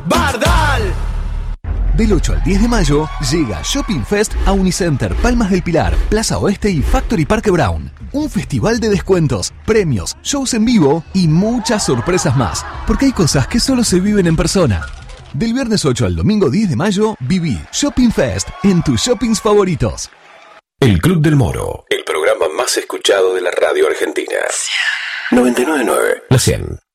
Bardal. Del 8 al 10 de mayo llega Shopping Fest a Unicenter, Palmas del Pilar, Plaza Oeste y Factory Parque Brown. Un festival de descuentos, premios, shows en vivo y muchas sorpresas más. Porque hay cosas que solo se viven en persona. Del viernes 8 al domingo 10 de mayo, viví Shopping Fest en tus shoppings favoritos. El Club del Moro, el programa más escuchado de la radio argentina. 99.9, la 100.